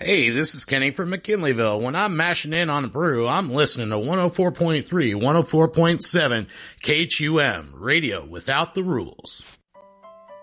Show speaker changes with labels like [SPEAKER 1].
[SPEAKER 1] Hey, this is Kenny from McKinleyville. When I'm mashing in on a brew, I'm listening to 104.3, 104.7 KHUM, radio without the rules.